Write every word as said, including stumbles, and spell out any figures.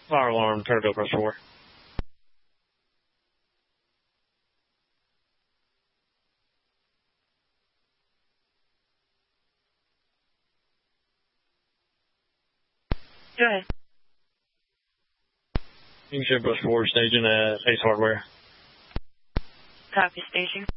Fire alarm, Turtle Brush four. Go ahead. You can ship Brush four, staging at Ace Hardware. Copy, station.